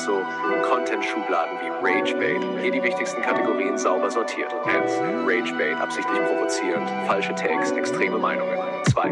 so Content-Schubladen wie Ragebait. Hier die wichtigsten Kategorien sauber sortiert. 1. Ragebait, absichtlich provozierend, falsche Takes, extreme Meinungen. 2.